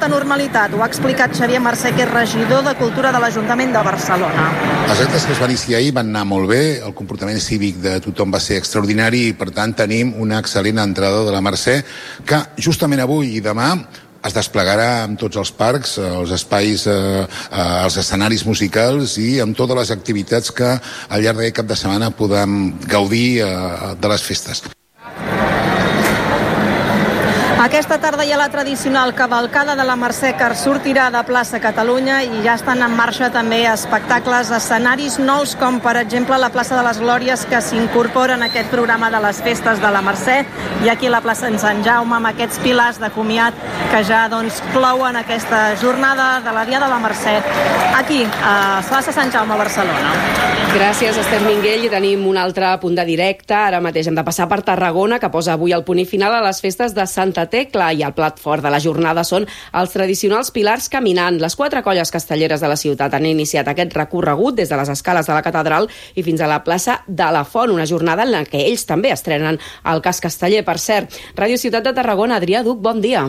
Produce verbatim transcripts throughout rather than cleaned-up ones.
certa normalitat. Ho ha explicat Xavier Mercè, que és regidor de Cultura de l'Ajuntament de Barcelona. Els actes que es van iniciar ahir van anar molt bé, el comportament cívic de tothom va ser extraordinari i, per tant, tenim una excel·lent entrada de la Mercè, que justament avui i demà es desplegarà en tots els parcs, els espais, eh, els escenaris musicals i amb totes les activitats que al llarg d'aquest cap de setmana podem gaudir eh, de les festes. Aquesta tarda hi ha la tradicional cavalcada de la Mercè, que sortirà de plaça Catalunya, i ja estan en marxa també espectacles, escenaris nous, com per exemple la plaça de les Glòries, que s'incorpora en aquest programa de les festes de la Mercè, i aquí la plaça en Sant Jaume, amb aquests pilars de comiat que ja doncs clouen aquesta jornada de la Dia de la Mercè aquí, a plaça Sant Jaume, a Barcelona. Gràcies, Esther Minguell. I tenim un altre punt de directe. Ara mateix hem de passar per Tarragona, que posa avui el punt i final a les festes de Santa Tecla, i el plat fort de la jornada són els tradicionals pilars caminant. Les quatre colles castelleres de la ciutat han iniciat aquest recorregut des de les escales de la catedral i fins a la plaça de la Font, una jornada en la que ells també estrenen el casc casteller. Per cert, Ràdio Ciutat de Tarragona, Adrià Duc, bon dia.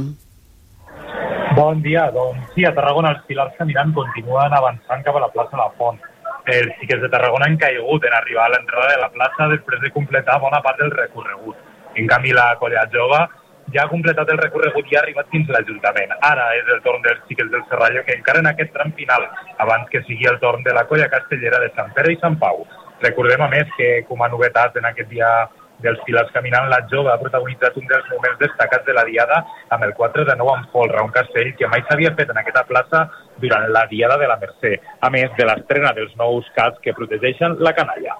Bon dia, doncs sí, a Tarragona els pilars caminant continuen avançant cap a la plaça de la Font. Els xiquets de Tarragona han caigut en arribar a l'entrada de la plaça després de completar bona part del recorregut. En canvi, la colla jove ja ha completat el recorregut i ha arribat fins a l'Ajuntament. Ara és el torn dels xiquets del Serrallo, que encara en aquest tram final, abans que sigui el torn de la colla castellera de Sant Pere i Sant Pau. Recordem, a més, que com a novetat en aquest dia dels pilars caminant, la jove ha protagonitzat un dels moments destacats de la diada amb el quatre de nou amb folre, un castell que mai s'havia fet en aquesta plaça durant la diada de la Mercè, a més de l'estrena dels nous cascs que protegeixen la canalla.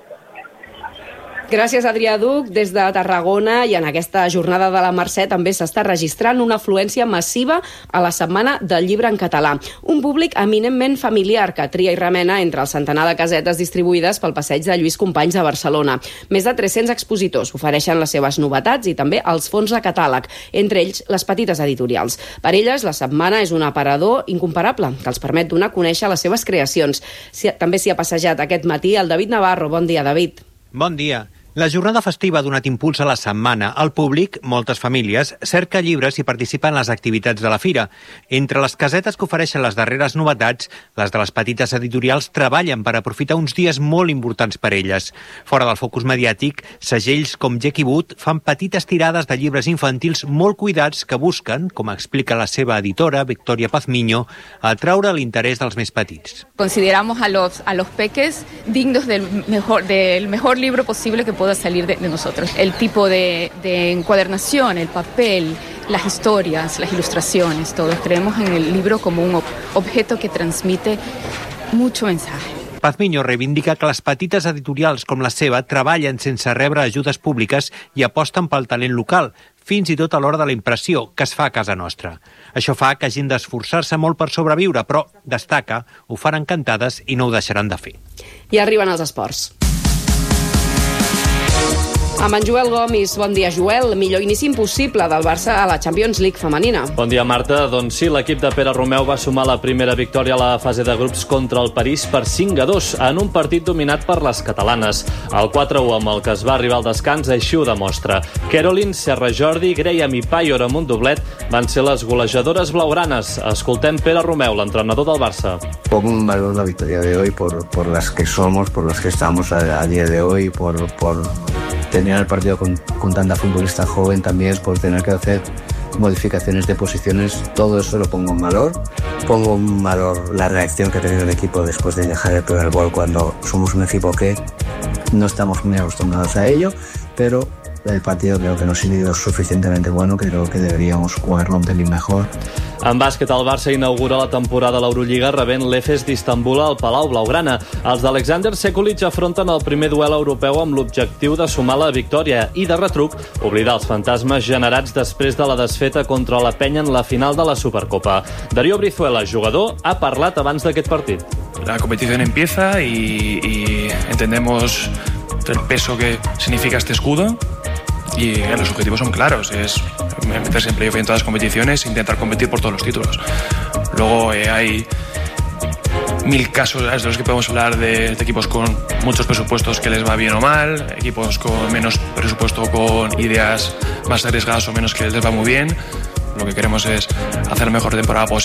Gràcies, Adrià Duc. Des de Tarragona, i en aquesta jornada de la Mercè també s'està registrant una afluència massiva a la Setmana del Llibre en Català. Un públic eminentment familiar que tria i remena entre el centenar de casetes distribuïdes pel passeig de Lluís Companys de Barcelona. Més de tres-cents expositors ofereixen les seves novetats i també els fons de catàleg, entre ells les petites editorials. Per elles, la setmana és un aparador incomparable que els permet donar a conèixer les seves creacions. També s'hi ha passejat aquest matí el David Navarro. Bon dia, David. Bon dia. La jornada festiva ha donat impuls a la setmana. El públic, moltes famílies, cerca llibres i participa en les activitats de la fira. Entre les casetes que ofereixen les darreres novetats, les de les petites editorials treballen per aprofitar uns dies molt importants per elles. Fora del focus mediàtic, segells com Jackie Wood fan petites tirades de llibres infantils molt cuidats que busquen, com explica la seva editora, Victoria Pazmiño, atraure l'interès dels més petits. Consideramos a los, a los peques dignos del mejor, del mejor libro posible que pueda salir de, de nosotros. El tipo de, de encuadernación, el papel, las historias, las ilustraciones, todos creemos en el libro como un ob- objeto que transmite mucho mensaje. Pazmiño reivindica que les petites editorials com la seva treballen sense rebre ajudes públiques i aposten pel talent local, fins i tot a l'hora de la impressió, que es fa a casa nostra. Això fa que hagin d'esforçar-se molt per sobreviure, però, destaca, ho fan encantades i no ho deixaran de fer. I arriben els esports. Amb en Joel Gomis. Bon dia, Joel. Millor inici impossible del Barça a la Champions League femenina. Bon dia, Marta. Doncs sí, l'equip de Pere Romeu va sumar la primera victòria a la fase de grups contra el París per cinc a dos, en un partit dominat per les catalanes. El quatre a u amb el que es va arribar al descans així ho demostra. Caroline, Serra Jordi, Graham i Payor amb un doblet van ser les golejadores blaugranes. Escoltem Pere Romeu, l'entrenador del Barça. Pongo en valor la victoria de hoy por, por las que somos, por las que estamos a, a día de hoy, por... por... tener el partido con, con tanta futbolista joven también, por tener que hacer modificaciones de posiciones, todo eso lo pongo en valor. Pongo en valor la reacción que ha tenido el equipo después de dejar el primer gol, cuando somos un equipo que no estamos muy acostumbrados a ello, pero el partido creo que no ha sido suficientemente bueno, creo que deberíamos jugarlo un pelín mejor. En bàsquet, el Barça inaugura la temporada a l'Eurolliga rebent l'Efes d'Istanbul al Palau Blaugrana. Els d'Alexander Sekulic afronten el primer duel europeu amb l'objectiu de sumar la victòria i, de retruc, oblidar els fantasmes generats després de la desfeta contra la Penya en la final de la Supercopa. Darío Brizuela, jugador, ha parlat abans d'aquest partit. La competición empieza y, y entendemos el peso que significa este escudo. Y los objetivos son claros, es meterse en playoff en todas las competiciones e intentar competir por todos los títulos. Luego eh, hay mil casos de los que podemos hablar de, de equipos con muchos presupuestos que les va bien o mal, equipos con menos presupuesto, con ideas más arriesgadas o menos que les va muy bien. Lo que queremos es hacer la mejor temporada posible.